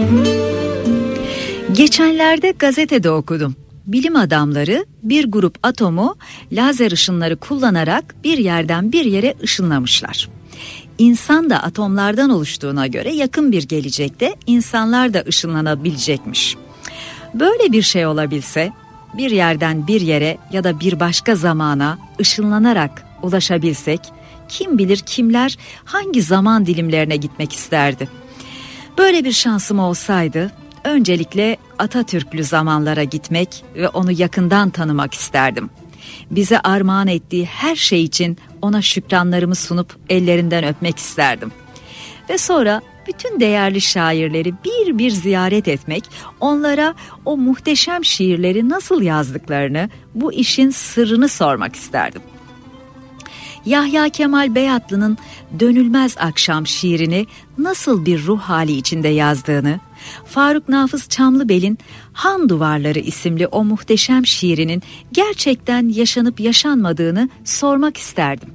Geçenlerde gazetede okudum. Bilim adamları bir grup atomu lazer ışınları kullanarak bir yerden bir yere ışınlamışlar. İnsan da atomlardan oluştuğuna göre yakın bir gelecekte insanlar da ışınlanabilecekmiş. Böyle bir şey olabilse, bir yerden bir yere ya da bir başka zamana ışınlanarak ulaşabilsek, kim bilir kimler hangi zaman dilimlerine gitmek isterdi. Böyle bir şansım olsaydı, öncelikle Atatürklü zamanlara gitmek ve onu yakından tanımak isterdim. Bize armağan ettiği her şey için ona şükranlarımı sunup ellerinden öpmek isterdim. Ve sonra bütün değerli şairleri bir bir ziyaret etmek, onlara o muhteşem şiirleri nasıl yazdıklarını, bu işin sırrını sormak isterdim. Yahya Kemal Beyatlı'nın Dönülmez Akşam şiirini nasıl bir ruh hali içinde yazdığını, Faruk Nafız Çamlıbel'in Han Duvarları isimli o muhteşem şiirinin gerçekten yaşanıp yaşanmadığını sormak isterdim.